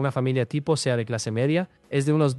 una familia tipo sea de clase media es de unos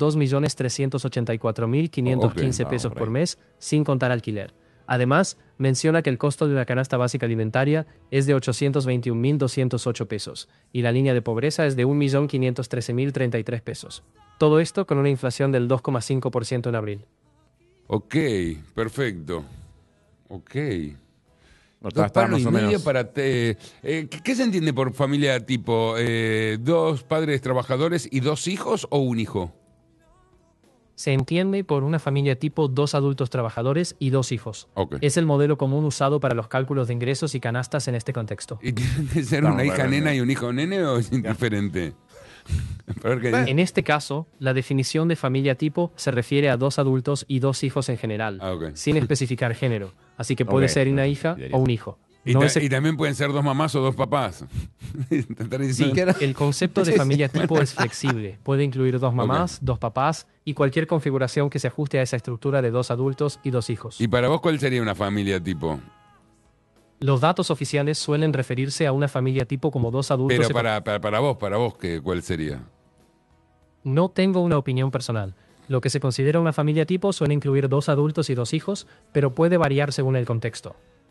2.384.515 pesos por mes, sin contar alquiler. Además, menciona que el costo de una canasta básica alimentaria es de 821.208 pesos y la línea de pobreza es de 1.513.033 pesos. Todo esto con una inflación del 2,5% en abril. Ok, perfecto. Ok. Está 2 palos y más o medio menos. para... ¿Qué se entiende por familia tipo? ¿2 padres trabajadores y 2 hijos o un hijo? Se entiende por una familia tipo 2 adultos trabajadores y 2 hijos. Ok. Es el modelo común usado para los cálculos de ingresos y canastas en este contexto. ¿Y tiene que ser Estamos una hija hablando. nena y un hijo nene o es indiferente? Para ver qué dice. En este caso, la definición de familia tipo se refiere a 2 adultos y 2 hijos en general, Ah, ok. sin especificar género. Así que puede Ok. ser una hija o un hijo. Y, No ta- es y también pueden ser 2 mamás o 2 papás. Intentar Sí, diciendo- el concepto de familia tipo es flexible. Puede incluir 2 mamás, 2 papás y cualquier configuración que se ajuste a esa estructura de 2 adultos y 2 hijos. ¿Y para vos cuál sería una familia tipo? Los datos oficiales suelen referirse a una familia tipo como 2 adultos. Pero para vos, ¿cuál sería? No tengo una opinión personal. Lo que se considera una familia tipo suele incluir 2 adultos y 2 hijos, pero puede variar según el contexto.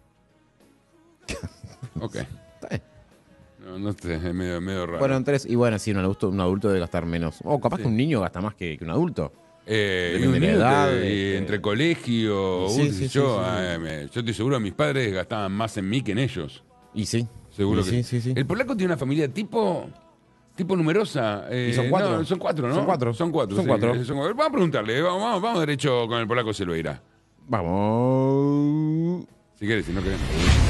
Ok. No sé, es medio raro. Bueno, entonces, y bueno, sí, un adulto debe gastar menos. O capaz que un niño gasta más que un adulto. Y depende un de la niño edad, entre colegio, Sí, qué sí, sé yo, sí, yo estoy seguro que mis padres gastaban más en mí que en ellos. Y sí. Seguro Y que sí. ¿El polaco tiene una familia tipo numerosa? Y son 4. No, son 4, ¿no? Son 4. Son 4. Son 4. Vamos a preguntarle, vamos derecho con el polaco Silveira. Vamos. Si querés, si no querés.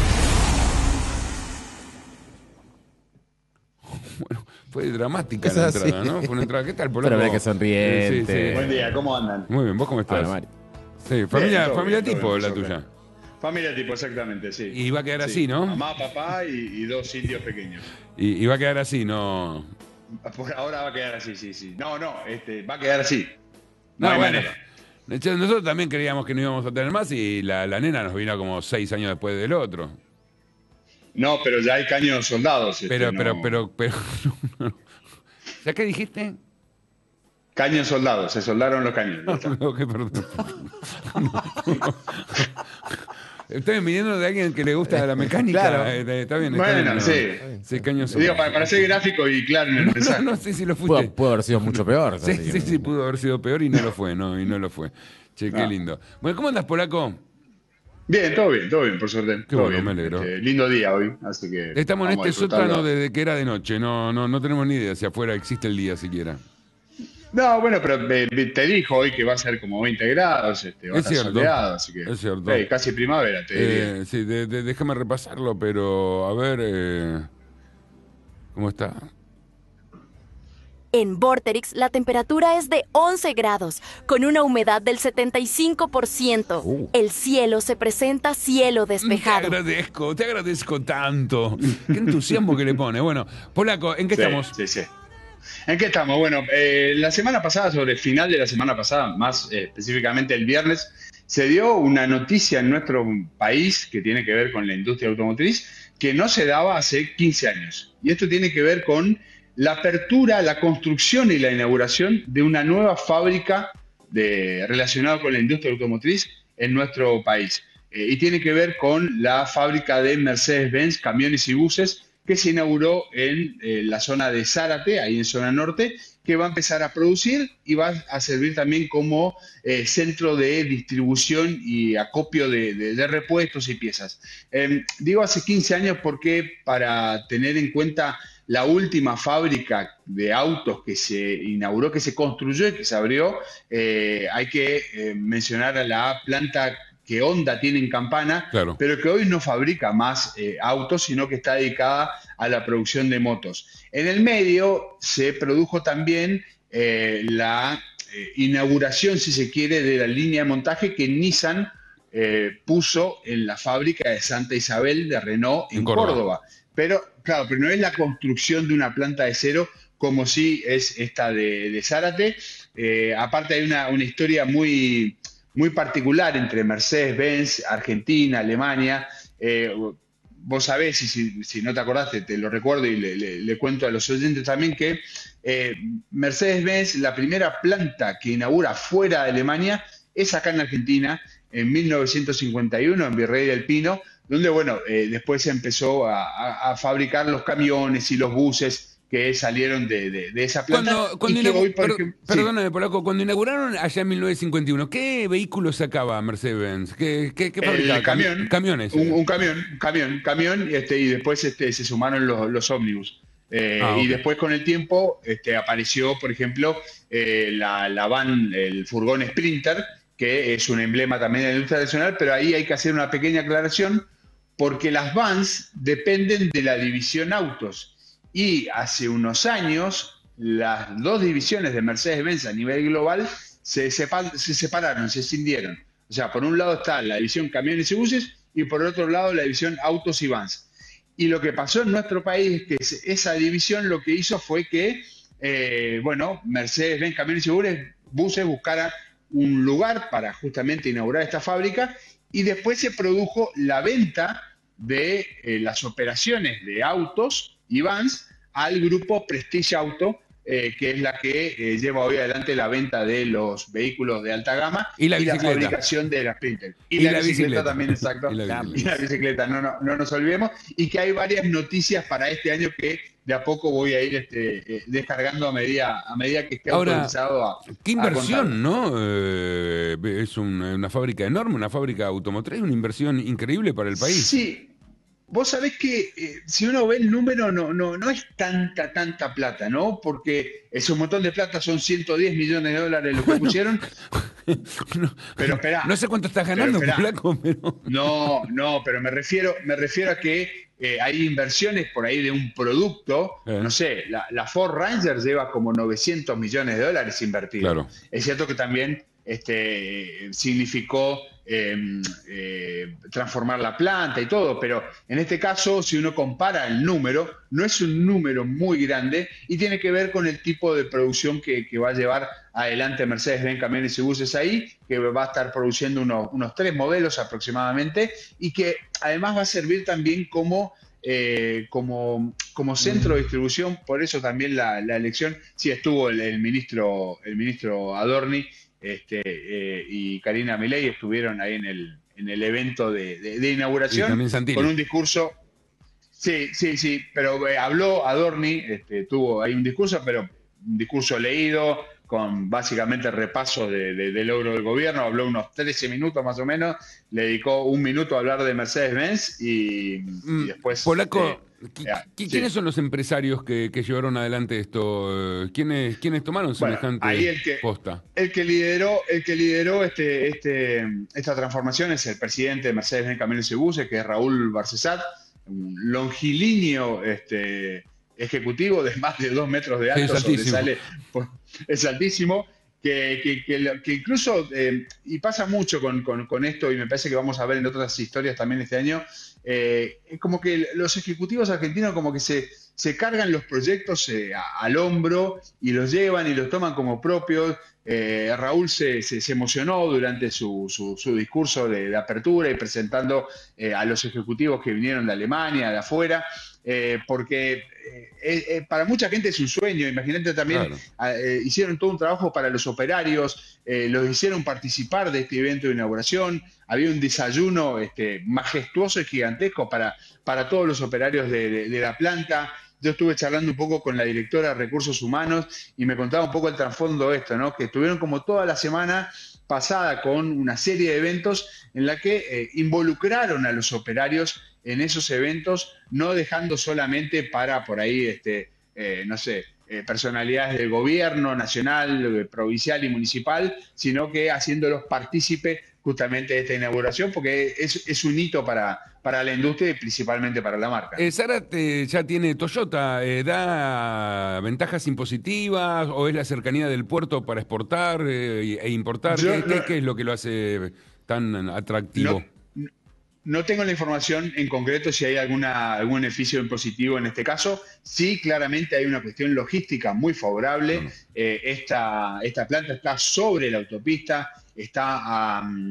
Bueno, fue dramática Es la así. entrada, ¿no? Fue una entrada. ¿Qué tal, polaco? Pero ve que sonriente. Sí. Buen día, ¿cómo andan? Muy bien, ¿vos cómo estás? Hola, Mari. Sí, familia todo bien, tipo todo bien, la por tuya. suerte. Familia tipo, exactamente, sí. Y va a quedar Sí. así, ¿no? Mamá, papá y 2 indios pequeños. Y va a quedar así, ¿no? Por ahora va a quedar así, sí. No, va a quedar así. No, No, hay bueno. manera. Nosotros también creíamos que no íbamos a tener más y la nena nos vino como 6 años después del otro. No, pero ya hay caños soldados. Pero. no. ¿Ya qué dijiste? Caños soldados, se soldaron los caños. ya está. Ok, perdón. Estoy viniendo de alguien que le gusta la mecánica. Claro. Está bien. Bueno, está bien, sí. Sí, caños Digo, para ser gráfico y claro en el mensaje. No sé si lo fuiste. Pudo haber sido mucho peor. Sí, pudo haber sido peor y no lo fue, ¿no? Y no lo fue. Che, qué No. lindo. Bueno, ¿cómo andas, polaco? Bien, todo bien, por suerte. Qué todo bueno, bien. me alegro. Lindo día hoy, así que. Estamos en vamos a este disfrutarlo. sótano desde que era de noche. No tenemos ni idea si afuera existe el día siquiera. No, bueno, pero te dijo hoy que va a ser como 20 grados, va a Es estar cierto, soleado, así que. es cierto. Casi primavera, te diría. Sí, déjame repasarlo, pero a ver. ¿Cómo está? En Vorterix la temperatura es de 11 grados, con una humedad del 75%. El cielo se presenta cielo despejado. Te agradezco tanto. Qué entusiasmo que le pone. Bueno, polaco, ¿en qué estamos? Sí. ¿En qué estamos? Bueno, la semana pasada, sobre el final de la semana pasada, más específicamente el viernes, se dio una noticia en nuestro país que tiene que ver con la industria automotriz que no se daba hace 15 años. Y esto tiene que ver con la apertura, la construcción y la inauguración de una nueva fábrica relacionada con la industria automotriz en nuestro país. Y tiene que ver con la fábrica de Mercedes-Benz, camiones y buses, que se inauguró en la zona de Zárate, ahí en zona norte, que va a empezar a producir y va a servir también como centro de distribución y acopio de repuestos y piezas. Digo hace 15 años porque para tener en cuenta la última fábrica de autos que se inauguró, que se construyó y que se abrió, hay que mencionar a la planta que Honda tiene en Campana, Claro. pero que hoy no fabrica más autos, sino que está dedicada a la producción de motos. En el medio se produjo también la inauguración, si se quiere, de la línea de montaje que Nissan puso en la fábrica de Santa Isabel de Renault en Córdoba. Pero, claro, pero no es la construcción de una planta de cero como sí es esta de Zárate. Aparte hay una historia muy particular entre Mercedes-Benz, Argentina, Alemania. vos sabés, y si no te acordaste, te lo recuerdo y le cuento a los oyentes también que Mercedes-Benz, la primera planta que inaugura fuera de Alemania, es acá en Argentina, en 1951, en Virrey del Pino, donde, bueno, después se empezó a fabricar los camiones y los buses que salieron de esa planta. Cuando y que hoy, por ejemplo, perdóname, Polaco, cuando inauguraron allá en 1951, ¿qué vehículos sacaba Mercedes-Benz? ¿Qué fabricaba? el camión, Camiones. un camión, y después se sumaron los ómnibus. Ok. Y después con el tiempo apareció, por ejemplo, la van, el furgón Sprinter, que es un emblema también de la industria nacional, pero ahí hay que hacer una pequeña aclaración porque las vans dependen de la división autos. Y hace unos años, las dos divisiones de Mercedes-Benz a nivel global se separaron, se escindieron. O sea, por un lado está la división camiones y buses y por otro lado la división autos y vans. Y lo que pasó en nuestro país es que esa división lo que hizo fue que, Mercedes-Benz Camiones y Buses buscara un lugar para justamente inaugurar esta fábrica y después se produjo la venta de las operaciones de autos y vans al grupo Prestige Auto, que es la que lleva hoy adelante la venta de los vehículos de alta gama Y la fabricación de las Sprinter. Y la la bicicleta bicicleta. también, exacto. Y la Y la bicicleta, no nos olvidemos. Y que hay varias noticias para este año que de a poco voy a ir descargando a medida que esté Ahora, autorizado qué inversión, contarlo. ¿no? Es una fábrica enorme, una fábrica automotriz, una inversión increíble para el país. Sí. Vos sabés que si uno ve el número no es tanta plata, ¿no? Porque es un montón de plata, son 110 millones de dólares lo que pusieron. Pero esperá. No sé cuánto estás ganando, Polaco, pero... No, pero me refiero a que hay inversiones por ahí de un producto, no sé, la Ford Ranger lleva como 900 millones de dólares invertidos. Claro. Es cierto que también significó transformar la planta y todo, pero en este caso, si uno compara el número, no es un número muy grande y tiene que ver con el tipo de producción que va a llevar adelante Mercedes-Benz Camiones y Buses ahí, que va a estar produciendo unos 3 modelos aproximadamente y que además va a servir también como centro de distribución. Por eso también la elección, sí estuvo el ministro Adorni y Karina Milei estuvieron ahí en el evento de inauguración con un discurso. Sí, pero habló Adorni, tuvo ahí un discurso, pero un discurso leído, con básicamente repaso del logro del gobierno, habló unos 13 minutos más o menos, le dedicó un minuto a hablar de Mercedes-Benz y después... Polaco, ¿quiénes sí. son los empresarios que llevaron adelante esto? ¿Quiénes tomaron semejante ahí posta? El que lideró esta transformación es el presidente de Mercedes-Benz Camiones y Buses, que es Raúl Barcesat, un longilíneo ejecutivo de más de 2 metros de alto, sobresale, es altísimo, que incluso, y pasa mucho con esto, y me parece que vamos a ver en otras historias también este año, es como que los ejecutivos argentinos como que se cargan los proyectos al hombro y los llevan y los toman como propios. Raúl se emocionó durante su discurso de apertura y presentando a los ejecutivos que vinieron de Alemania, de afuera, porque para mucha gente es un sueño. Imagínate también, claro. Hicieron todo un trabajo para los operarios, los hicieron participar de este evento de inauguración, había un desayuno majestuoso y gigantesco para todos los operarios de la planta. Yo estuve charlando un poco con la directora de Recursos Humanos y me contaba un poco el trasfondo de esto, ¿no? Que estuvieron como toda la semana pasada con una serie de eventos en la que involucraron a los operarios en esos eventos, no dejando solamente para por ahí, personalidades del gobierno nacional, provincial y municipal, sino que haciéndolos partícipes justamente de esta inauguración, porque es un hito para la industria y principalmente para la marca. Zárate ya tiene Toyota, ¿da ventajas impositivas o es la cercanía del puerto para exportar e importar? ¿Qué es lo que lo hace tan atractivo? No tengo la información en concreto si hay algún beneficio impositivo en este caso. Sí, claramente hay una cuestión logística muy favorable. Esta planta está sobre la autopista, está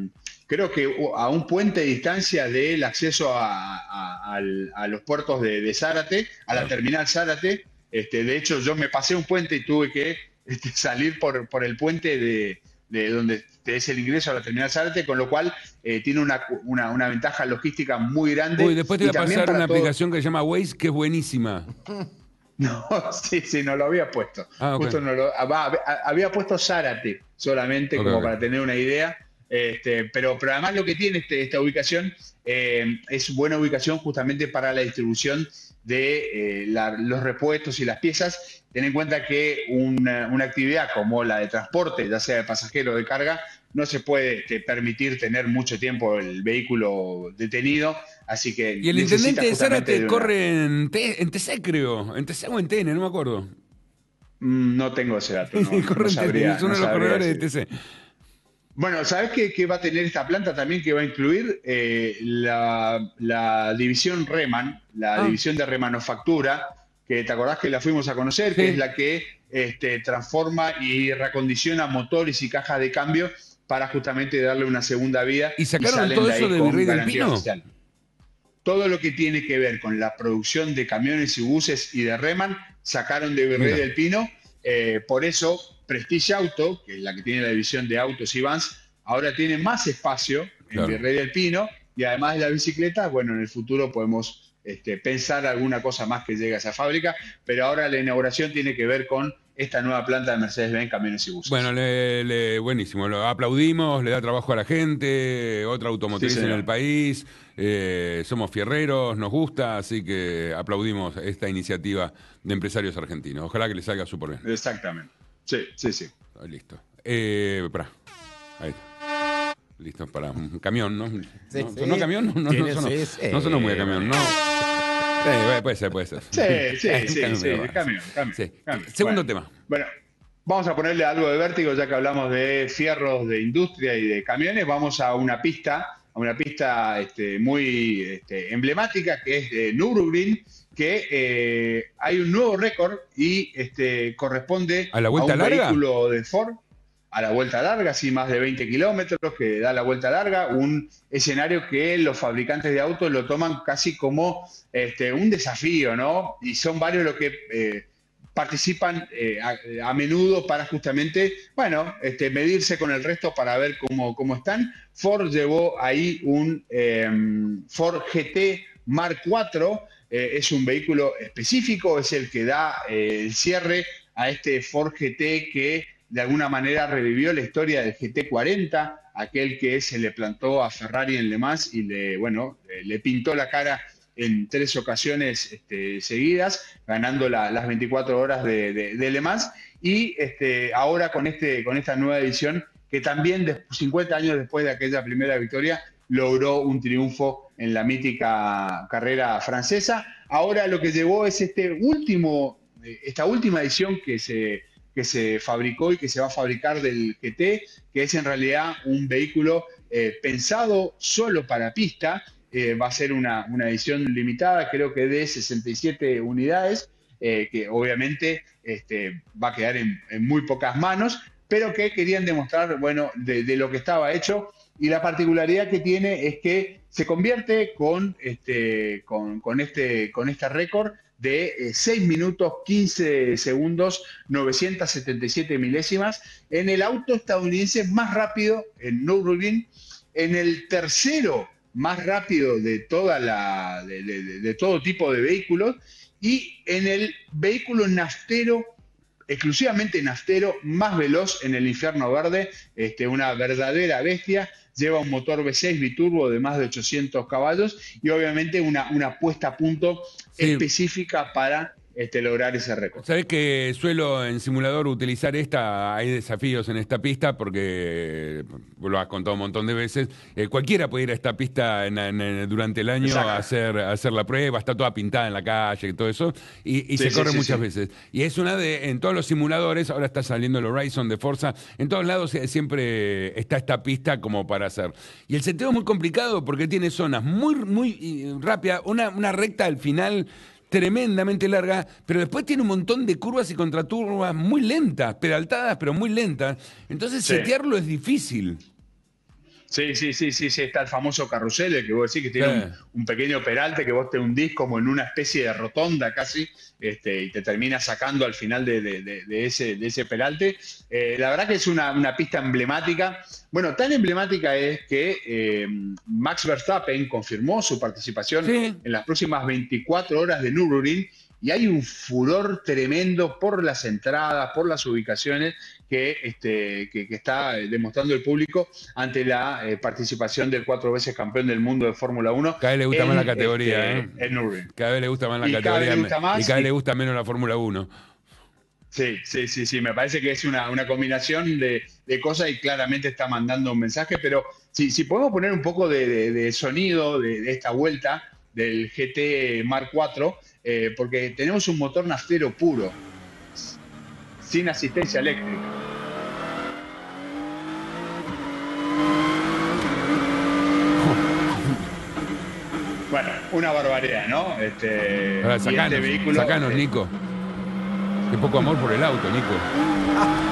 creo que a un puente de distancia del acceso a los puertos de Zárate, a la terminal Zárate. De hecho, yo me pasé un puente y tuve que salir por el puente de donde es el ingreso a la terminal Zárate, con lo cual tiene una ventaja logística muy grande. Uy, después te voy a pasar una todo... aplicación que se llama Waze, que es buenísima. No, sí, no lo había puesto. Okay. Justo había puesto Zárate solamente, como para tener una idea. Pero además lo que tiene esta ubicación es buena ubicación justamente para la distribución de los repuestos y las piezas. Ten en cuenta que una actividad como la de transporte, ya sea de pasajero o de carga, no se puede permitir tener mucho tiempo el vehículo detenido, así que... Y el intendente de Zárate corre en TC, creo, en TC o en TN, no me acuerdo. No tengo ese dato, no sabría. Es uno de los corredores de TC. Bueno, ¿sabés qué va a tener esta planta también? Que va a incluir la división Reman, división de remanufactura, que te acordás que la fuimos a conocer, sí, que es la que transforma y reacondiciona motores y cajas de cambio para justamente darle una segunda vida. ¿Y sacaron todo eso de Virrey del Pino? Oficial. Todo lo que tiene que ver con la producción de camiones y buses y de Reman, sacaron de Virrey del Pino. Por eso, Prestige Auto, que es la que tiene la división de autos y vans, ahora tiene más espacio en Virrey del Pino, y además de la bicicleta, bueno, en el futuro podemos pensar alguna cosa más que llegue a esa fábrica, pero ahora la inauguración tiene que ver con esta nueva planta de Mercedes-Benz Camiones y Buses. Bueno, buenísimo, lo aplaudimos, le da trabajo a la gente, otra automotriz en el país, somos fierreros, nos gusta, así que aplaudimos esta iniciativa de empresarios argentinos. Ojalá que les salga súper bien. Exactamente. Sí. Listo. Pará. Ahí está. Listo, para un camión, ¿no? Sí, ¿Sonó camión? No sonó muy a camión, ¿no? Puede ser. Sí, camión. Segundo tema. Bueno, vamos a ponerle algo de vértigo, ya que hablamos de fierros, de industria y de camiones. Vamos a una pista muy emblemática, que es de Nürburgring, que hay un nuevo récord y corresponde a un vehículo de Ford. A la vuelta larga, sí, más de 20 kilómetros, que da la vuelta larga, un escenario que los fabricantes de autos lo toman casi como un desafío, ¿no? Y son varios los que participan a menudo para justamente, medirse con el resto para ver cómo están. Ford llevó ahí un Ford GT Mark IV, es un vehículo específico, es el que da el cierre a este Ford GT que de alguna manera revivió la historia del GT40, aquel que se le plantó a Ferrari en Le Mans y le pintó la cara en 3 ocasiones seguidas, ganando las 24 horas de Le Mans. Y ahora con esta nueva edición, que también 50 años después de aquella primera victoria, logró un triunfo en la mítica carrera francesa. Ahora lo que llevó es esta última edición que se fabricó y que se va a fabricar del GT, que es en realidad un vehículo pensado solo para pista. Va a ser una edición limitada, creo que de 67 unidades, que obviamente va a quedar en muy pocas manos, pero que querían demostrar, de lo que estaba hecho. Y la particularidad que tiene es que se convierte con este récord de 6 minutos 15 segundos 977 milésimas en el auto estadounidense más rápido en Nürburgring, en el tercero más rápido de todo tipo de vehículos, y en el vehículo naftero, exclusivamente naftero, más veloz en el infierno verde, una verdadera bestia. Lleva un motor V6 biturbo de más de 800 caballos y obviamente una puesta a punto específica para lograr ese récord. Sabés que suelo en simulador utilizar hay desafíos en esta pista porque vos lo has contado un montón de veces. Cualquiera puede ir a esta pista durante el año a hacer la prueba, está toda pintada en la calle y todo eso, y se corre muchas veces. Y es en todos los simuladores, ahora está saliendo el Horizon de Forza, en todos lados siempre está esta pista como para hacer. Y el seteo es muy complicado porque tiene zonas muy rápidas, una recta al final tremendamente larga, pero después tiene un montón de curvas y contraturvas muy lentas, pedaltadas, pero muy lentas. Entonces setearlo es difícil. Sí, está el famoso carrusel, el que vos decís que tiene un pequeño peralte que vos te hundís como en una especie de rotonda casi, y te termina sacando al final de ese peralte. La verdad que es una pista emblemática. Bueno, tan emblemática es que Max Verstappen confirmó su participación en las próximas 24 horas de Nürburgring, y hay un furor tremendo por las entradas, por las ubicaciones que está demostrando el público ante la participación del 4 veces campeón del mundo de Fórmula 1. Cada vez le gusta más la categoría, en Nürburgring. Cada vez le gusta más la categoría y cada vez le gusta menos la Fórmula 1. Sí, me parece que es una combinación de cosas y claramente está mandando un mensaje, pero si podemos poner un poco de sonido de esta vuelta del GT Mark IV, porque tenemos un motor naftero puro, sin asistencia eléctrica. Bueno, una barbaridad, ¿no? Sacanos, Nico. Qué poco amor por el auto, Nico.